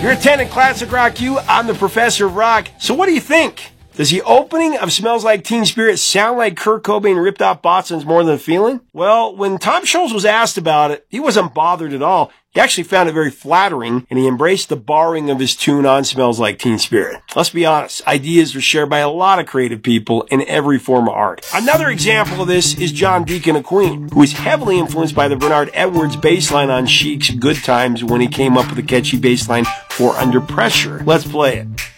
You're attending Classic Rock U. I'm the Professor of Rock. So what do you think? Does the opening of Smells Like Teen Spirit sound like Kurt Cobain ripped out Boston's More Than a Feeling? Well, when Tom Scholz was asked about it, he wasn't bothered at all. He actually found it very flattering, and he embraced the borrowing of his tune on Smells Like Teen Spirit. Let's be honest, ideas are shared by a lot of creative people in every form of art. Another example of this is John Deacon of Queen, who was heavily influenced by the Bernard Edwards bass line on Chic's Good Times when he came up with a catchy bass line for Under Pressure. Let's play it.